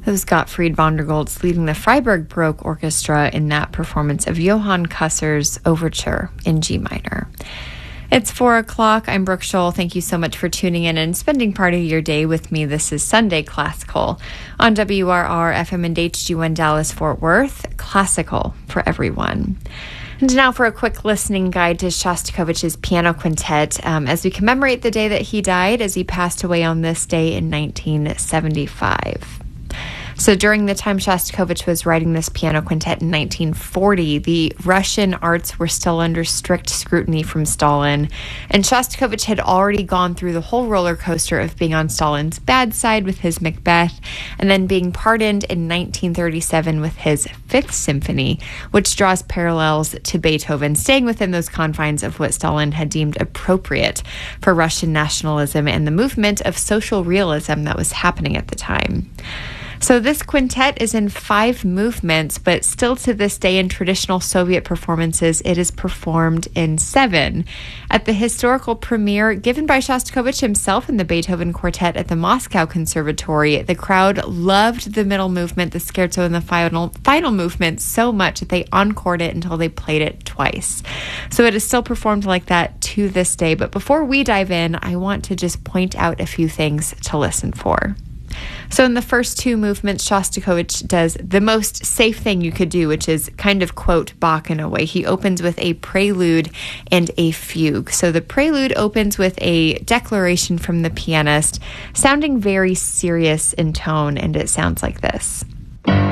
That was Gottfried von der Goltz leading the Freiburg Baroque Orchestra in that performance of Johann Kusser's Overture in G minor. It's 4 o'clock. I'm Brooke Scholl. Thank you so much for tuning in and spending part of your day with me. This is Sunday Classical on WRR FM and HG1 Dallas Fort Worth. Classical for everyone. And now for a quick listening guide to Shostakovich's piano quintet as we commemorate the day that he died, as he passed away on this day in 1975. So during the time Shostakovich was writing this piano quintet in 1940, the Russian arts were still under strict scrutiny from Stalin, and Shostakovich had already gone through the whole roller coaster of being on Stalin's bad side with his Macbeth, and then being pardoned in 1937 with his Fifth Symphony, which draws parallels to Beethoven, staying within those confines of what Stalin had deemed appropriate for Russian nationalism and the movement of social realism that was happening at the time. So this quintet is in 5 movements, but still to this day in traditional Soviet performances, it is performed in 7. At the historical premiere given by Shostakovich himself in the Beethoven Quartet at the Moscow Conservatory, the crowd loved the middle movement, the scherzo, and the final movement so much that they encored it until they played it twice. So it is still performed like that to this day. But before we dive in, I want to just point out a few things to listen for. So in the first 2 movements, Shostakovich does the most safe thing you could do, which is kind of quote Bach in a way. He opens with a prelude and a fugue. So the prelude opens with a declaration from the pianist, sounding very serious in tone, and it sounds like this.